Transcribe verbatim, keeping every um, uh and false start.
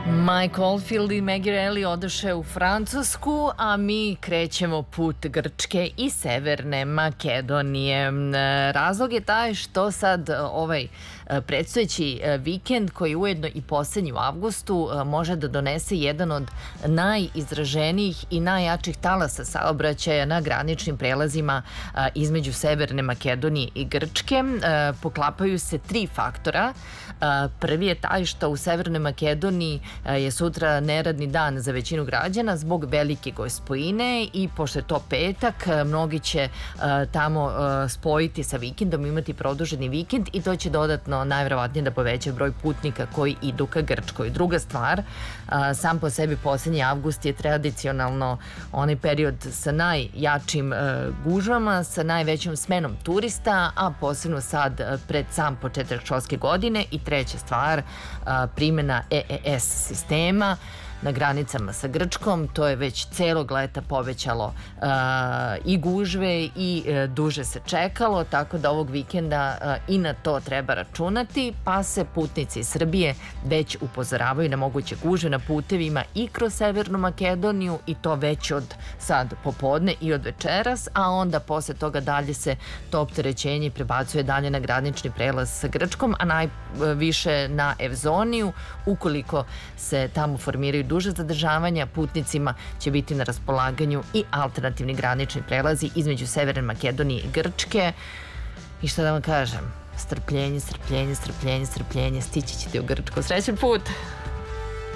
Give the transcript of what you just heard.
Mike Oldfield i Maggie Reilly odoše u Francusku, a mi krećemo put Grčke i Severne Makedonije. Razlog je taj što sad ovaj predstojeći vikend, koji je ujedno i poslednji u avgustu, može da donese jedan od najizraženijih i najjačih talasa saobraćaja na graničnim prelazima između Severne Makedonije i Grčke. Poklapaju se tri faktora. Prvi je taj što u Severnoj Makedoniji je sutra neradni dan za većinu građana zbog velike gospojine i pošto je to petak, mnogi će tamo spojiti sa vikendom, imati produženi vikend i to će dodatno najverovatnije da poveća broj putnika koji idu ka Grčkoj. Druga stvar, sam po sebi poslednji avgust je tradicionalno onaj period sa najjačim gužvama, sa najvećom smenom turista, a posebno sad pred sam početak školske godine. I treća stvar, primjena E E S sistema na granicama sa Grčkom. To je već celog leta povećalo uh, i gužve i uh, duže se čekalo, tako da ovog vikenda uh, i na to treba računati, pa se putnici iz Srbije već upozoravaju na moguće gužve na putevima i kroz Severnu Makedoniju, i to već od sad popodne i od večeras, a onda posle toga dalje se to opterećenje prebacuje dalje na granični prelaz sa Grčkom, a najviše na Evzoniju. Ukoliko se tamo formiraju duže zadržavanja, putnicima će biti na raspolaganju i alternativni granični prelazi između Severne Makedonije i Grčke. I što da vam kažem, strpljenje, strpljenje, strpljenje, strpljenje, stići ćete u Grčku. Srećan put!